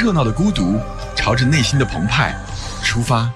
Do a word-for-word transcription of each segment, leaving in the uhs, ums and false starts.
热闹的孤独，朝着内心的澎湃出发。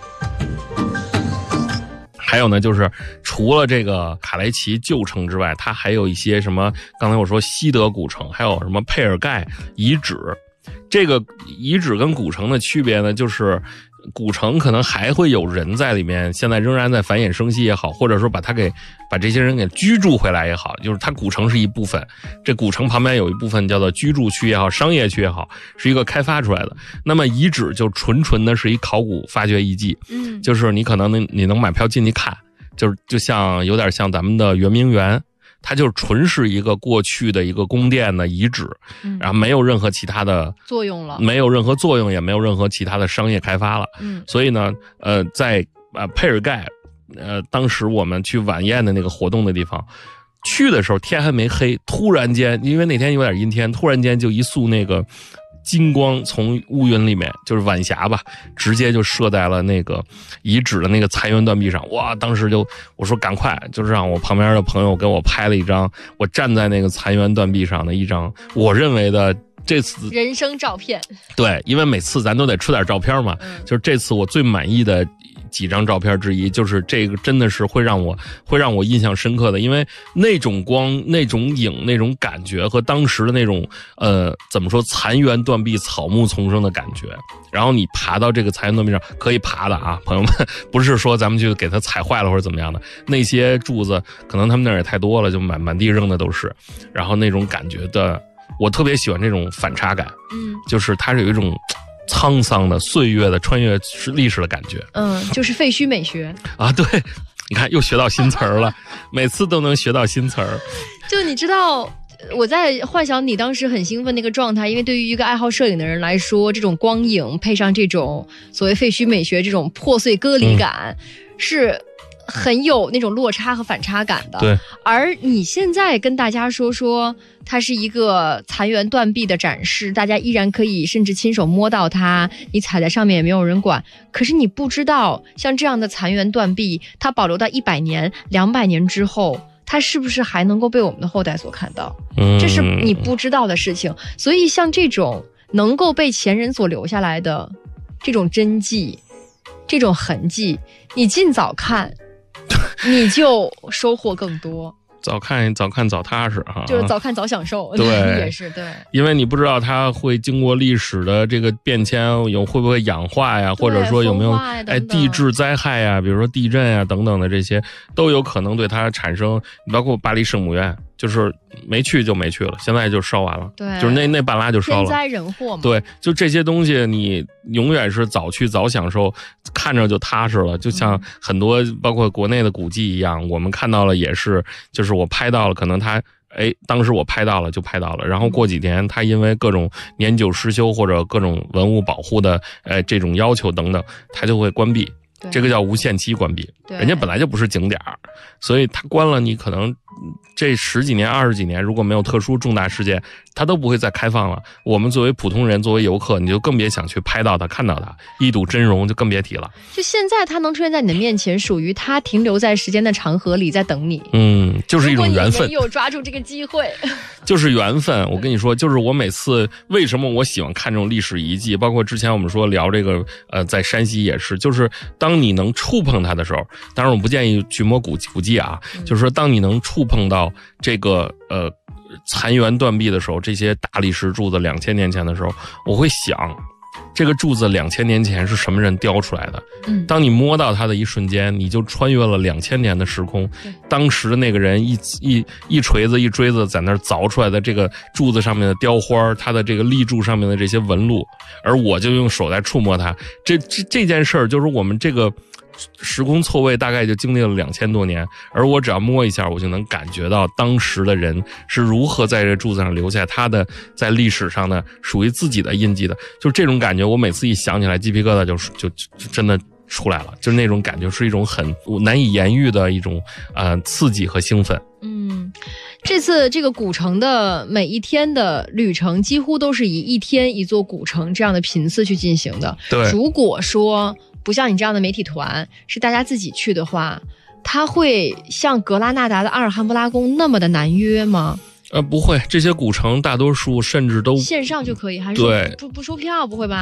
还有呢，就是除了这个卡雷奇旧城之外，它还有一些什么，刚才我说西德古城，还有什么佩尔盖遗址。这个遗址跟古城的区别呢，就是古城可能还会有人在里面，现在仍然在繁衍生息也好，或者说把它给把这些人给居住回来也好，就是它古城是一部分，这古城旁边有一部分叫做居住区也好，商业区也好，是一个开发出来的。那么遗址就纯纯的是一考古发掘遗迹，嗯，就是你可能能你能买票进去看，就是就像有点像咱们的圆明园。它就是纯是一个过去的一个宫殿的遗址，嗯、然后没有任何其他的作用了， 没有任何作用，也没有任何其他的商业开发了。嗯，所以呢，呃，在呃佩尔盖，呃，当时我们去晚宴的那个活动的地方，去的时候天还没黑，突然间，因为那天有点阴天，突然间就一束那个金光从乌云里面，就是晚霞吧，直接就射在了那个遗址的那个残垣断壁上。哇，当时就我说赶快，就是让我旁边的朋友给我拍了一张我站在那个残垣断壁上的一张我认为的这次人生照片。 对，因为每次咱都得出点照片嘛，嗯、就是这次我最满意的几张照片之一，就是这个真的是会让我会让我印象深刻的，因为那种光、那种影、那种感觉和当时的那种呃怎么说残垣断壁、草木丛生的感觉。然后你爬到这个残垣断壁上，可以爬的啊，朋友们，不是说咱们就给它踩坏了或者怎么样的。那些柱子可能他们那儿也太多了，就满满地扔的都是。然后那种感觉的，我特别喜欢这种反差感，嗯，就是它是有一种沧桑的岁月的穿越历史的感觉。 嗯，就是废墟美学啊，对，你看又学到新词儿了，每次都能学到新词儿。 就你知道我在幻想你当时很兴奋那个状态，因为对于一个爱好摄影的人来说，这种光影配上这种所谓废墟美学这种破碎割离感、嗯、是很有那种落差和反差感的。 对， 而你现在跟大家说说它是一个残垣断壁的展示，大家依然可以甚至亲手摸到它，你踩在上面也没有人管。可是你不知道像这样的残垣断壁，它保留到一百年两百年之后，它是不是还能够被我们的后代所看到，这是你不知道的事情。所以像这种能够被前人所留下来的这种真迹，这种痕迹，你尽早看你就收获更多。 早看早看早踏实哈， 就是早看早享受。 对， 也是对， 因为你不知道它会经过历史的这个变迁，有会不会氧化呀，或者说有没有哎地质灾害呀，比如说地震呀等等的这些，都有可能对它产生。包括巴黎圣母院，就是没去就没去了，现在就烧完了。 对， 就是那那半拉就烧了。 天灾人祸嘛。 对，就这些东西，你永远是早去早享受，看着就踏实了。就像很多包括国内的古迹一样，我们看到了也是，就是我拍到了，可能它哎，当时我拍到了就拍到了，然后过几年它因为各种年久失修或者各种文物保护的呃这种要求等等，它就会关闭。这个叫无限期关闭，人家本来就不是景点，所以它关了，你可能这十几年二十几年如果没有特殊重大事件，它都不会再开放了。我们作为普通人，作为游客，你就更别想去拍到它看到它，一睹真容就更别提了。 就现在它能出现在你的面前，属于它停留在时间的长河里在等你。 嗯，就是一种缘分。 你有抓住这个机会就是缘分。我跟你说，就是我每次为什么我喜欢看这种历史遗迹，包括之前我们说聊这个呃在山西也是，就是当你能触碰它的时候，当然我不建议去摸古古迹啊，嗯、就是说当你能触碰到这个呃残垣断壁的时候，这些大理石柱子两千年前的时候，我会想这个柱子两千年前是什么人雕出来的？嗯，当你摸到它的一瞬间，你就穿越了两千年的时空。当时的那个人一一一锤子一锥子在那儿凿出来的这个柱子上面的雕花，它的这个立柱上面的这些纹路，而我就用手来触摸它。这这这件事儿，就是我们这个时空错位大概就经历了两千多年，而我只要摸一下，我就能感觉到当时的人是如何在这柱子上留下他的在历史上的属于自己的印记的。就这种感觉，我每次一想起来，鸡皮疙瘩就就就真的出来了，就是那种感觉是一种很难以言喻的一种呃刺激和兴奋。 嗯，这次这个古城的每一天的旅程几乎都是以一天一座古城这样的频次去进行的。 对， 如果说不像你这样的媒体团是大家自己去的话，它会像格拉纳达的阿尔汉布拉宫那么的难约吗？ 呃，不会，这些古城大多数甚至都线上就可以，还是对不不收票，不会吧？